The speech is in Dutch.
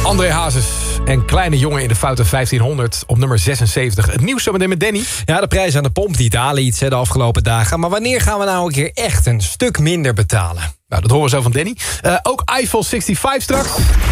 André Hazes en Kleine Jongen in de Foute 1500 op nummer 76. Het nieuws zometeen met Danny. Ja, de prijs aan de pomp die dalen iets de afgelopen dagen. Maar wanneer gaan we nou een keer echt een stuk minder betalen? Nou, dat horen we zo van Danny. Ook iPhone 65 straks.